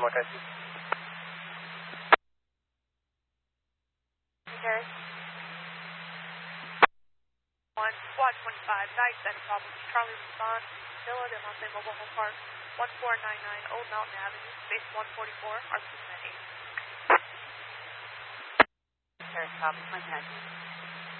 more taxi. Paris. 1, Squad 25, night center problem. Charlie respond. Villa de Monte Mobile Home Park, 1499 Old Mountain Avenue, space 144, RPM at 8. Paris, copy, 29.